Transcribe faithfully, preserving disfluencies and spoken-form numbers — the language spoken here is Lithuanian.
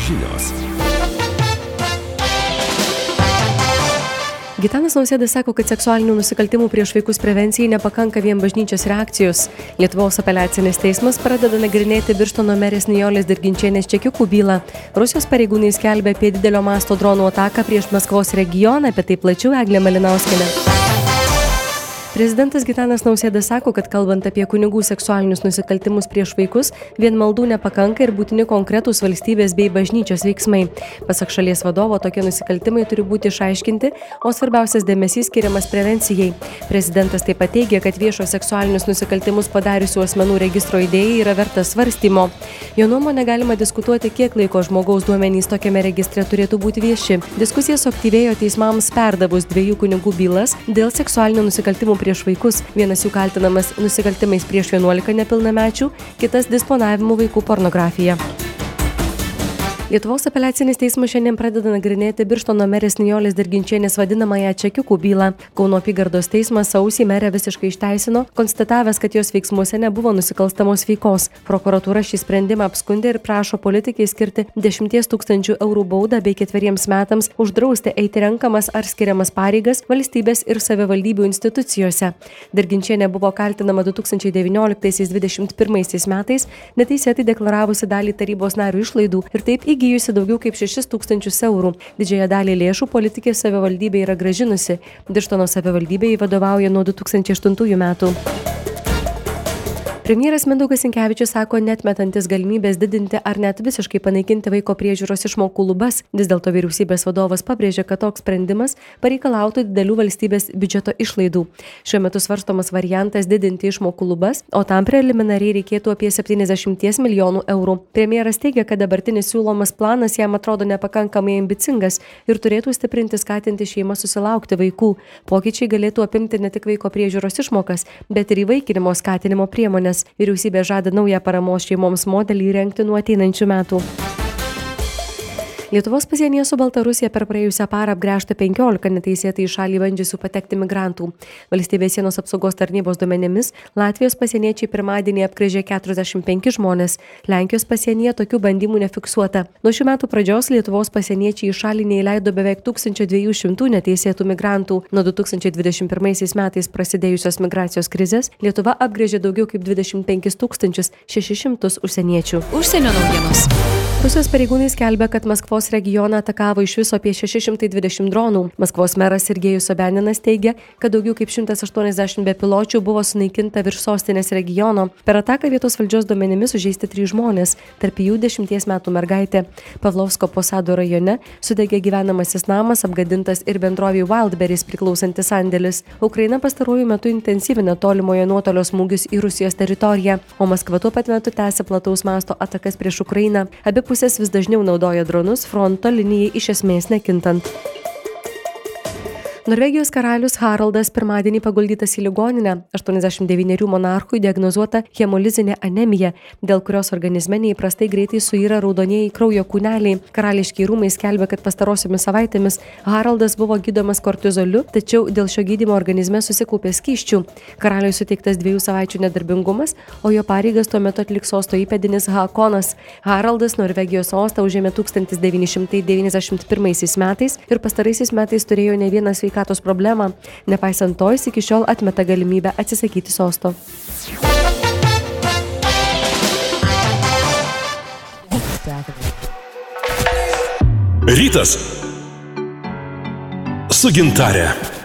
žinios. Gitanas Nausėda sako, kad seksualinių nusikaltimų prieš vaikus prevencijai nepakanka vien bažnyčios reakcijos. Lietuvos apeliacinis teismas pradeda nagrinėti Birštono merės Nijolės Dirginčienės čekiukų bylą. Rusijos pareigūnai skelbia apie didelio masto dronų ataką prieš Maskvos regioną, apie tai plačiau Eglė Malinauskienė. Prezidentas Gitanas Nausėda sako, kad kalbant apie kunigų seksualinius nusikaltimus prieš vaikus, vien maldų nepakanka ir būtini konkretūs valstybės bei bažnyčios veiksmai. Pasak šalies vadovo, tokie nusikaltimai turi būti išaiškinti, o svarbiausias dėmesys skiriamas prevencijai. Prezidentas taip pat teigia, kad viešo seksualinius nusikaltimus padariusių asmenų registro idėja yra verta svarstymo. Jo nuomonė galima diskutuoti, kiek laiko žmogaus duomenys tokiame registre turėtų būti vieši. Diskusija suaktyvėjo teismams perdavus dviejų kunigų bylas dėl seksualinių nusikaltimų prieš vaikus. Vienas jų kaltinamas nusikaltimais prieš vienuolika nepilnamečių, kitas disponavimu vaikų pornografija. Lietuvos apeliacinis teismas šiandien pradeda nagrinėti Birštono merės Nijolės Dirginčienės vadinamąją čekiukų bylą. Kauno apygardos teismas sausį merę visiškai išteisino, konstatavęs, kad jos veiksmuose nebuvo nusikalstamos veikos. Prokuratūra šį sprendimą apskundė ir prašo politikai skirti dešimties tūkstančių eurų baudą bei ketveriems metams uždrausti eiti renkamas ar skiriamas pareigas valstybės ir savivaldybių institucijose. Dirginčienė buvo kaltinama du tūkstančiai devynioliktaisiais dvidešimt pirmaisiais metais neteisėtai deklaravusi dalį tarybos narių išlaidų ir taip įgijusi daugiau kaip šešis tūkstančius eurų. Didžiąją dalį lėšų politikė savivaldybė yra gražinusi. Birštono savivaldybei vadovauja nuo du tūkstančiai aštuntųjų metų. Premjeras Mindaugas Sinkevičius sako, neatmetantis galimybės didinti ar net visiškai panaikinti vaiko priežiūros išmokų lubas. Vis dėlto vyriausybės vadovas pabrėžia, kad toks sprendimas pareikalautų didelių valstybės biudžeto išlaidų. Šiuo metu svarstomas variantas didinti išmokų lubas, o tam preliminariai reikėtų apie septyniasdešimt milijonų eurų. Premjeras teigia, kad dabartinis siūlomas planas jam atrodo nepakankamai ambicingas ir turėtų stiprinti skatinti šeimą susilaukti vaikų. Pokyčiai galėtų apimti ne tik vaiko priežiūros išmokas, bet ir įvaikinimo skatinimo priemonės. Vyriausybė žada naują paramos šeimoms modelį įrengti nuo ateinančių metų. Lietuvos pasienyje su Baltarusija per praėjusią parą apgręžta penkiolika neteisėtai į šalį bandžiusių patekti migrantų. Valstybės sienos apsaugos tarnybos duomenimis Latvijos pasieniečiai pirmadienį apgręžė keturiasdešimt penkis žmonės. Lenkijos pasienyje tokių bandymų nefiksuota. Nuo šių metų pradžios Lietuvos pasieniečiai į šalį neįleido beveik tūkstančio dviejų šimtų neteisėtų migrantų. Nuo du tūkstančiai dvidešimt pirmaisiais metais prasidėjusios migracijos krizės Lietuva apgręžė daugiau kaip dvidešimt penkis tūkstančius šešis šimtus užsieniečių. Užsienio naujienos. Rusijos pareigūnai skelbia, kad Maskvos regioną atakavo iš viso apie šeši šimtai dvidešimt dronų. Maskvos meras Sergejus Sobianinas teigia, kad daugiau kaip šimtas aštuoniasdešimt bepiločių buvo sunaikinta virš sostinės regiono. Per ataką vietos valdžios duomenimis sužeisti trys žmonės, tarp jų dešimties metų mergaitė. Pavlovsko Posado rajone sudegė gyvenamasis namas, apgadintas ir bendrovei Wildberries priklausantis sandėlis. Ukraina pastaruoju metu intensyvina tolimojo nuotolio smūgius į Rusijos teritoriją, o Maskva tuo pat metu tęsia plataus masto atakas prieš Ukrainą. Abi pusės vis dažniau naudoja dronus fronto linijai iš esmės nekintant. Norvegijos karalius Haraldas pirmadienį paguldytas į ligoninę. aštuoniasdešimt devynerių monarchui diagnozuota hemolizinė anemija, dėl kurios organizme neįprastai greitai suyra raudonieji kraujo kūneliai. Karališkiai rūmai skelbia, kad pastarosiomis savaitėmis Haraldas buvo gydomas kortizoliu, tačiau dėl šio gydymo organizme susikaupė skysčių. Karaliui suteiktas dviejų savaičių nedarbingumas, o jo pareigas tuo metu atliks sosto įpėdinis Haakonas. Haraldas Norvegijos sostą užėmė tūkstantis devyni šimtai devyniasdešimt pirmaisiais metais ir pastaraisiais metais turėjo ne vieną sveikatos problemą. Nepaisant to, jis iki šiol atmeta galimybę atsisakyti sosto. Rytas su Gintare.